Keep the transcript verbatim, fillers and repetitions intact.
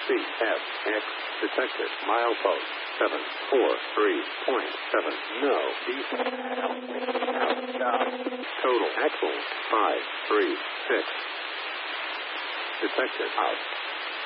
C F X detected. Milepost seven four three point seven. No. D. Total axle five three six. Detected. Out.